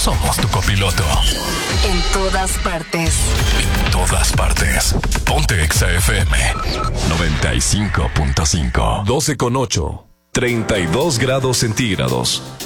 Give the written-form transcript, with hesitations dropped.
somos tu copiloto. En todas partes. En todas partes. Ponte Exa FM 95.5. 12:08. 32 grados centígrados.